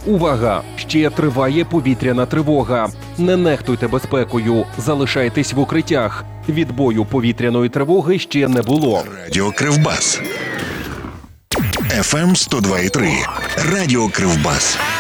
Увага! Ще триває повітряна тривога. Не нехтуйте безпекою, залишайтесь в укриттях. Відбою повітряної тривоги ще не було. Радіо Кривбас. FM 102,3. Радіо Кривбас.